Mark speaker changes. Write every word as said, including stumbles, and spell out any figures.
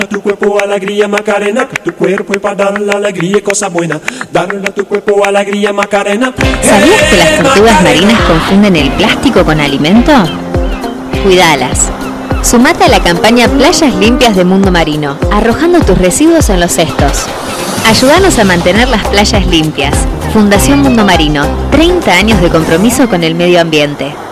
Speaker 1: Tu cuerpo alegría Macarena, que tu cuerpo es para dar la alegría y cosa buena. Darle a tu cuerpo alegría Macarena.
Speaker 2: ¿Sabías que las tortugas marinas confunden el plástico con alimento? Cuidalas. Sumate a la campaña Playas Limpias de Mundo Marino, arrojando tus residuos en los cestos. Ayúdanos a mantener las playas limpias. Fundación Mundo Marino, treinta años de compromiso con el medio ambiente.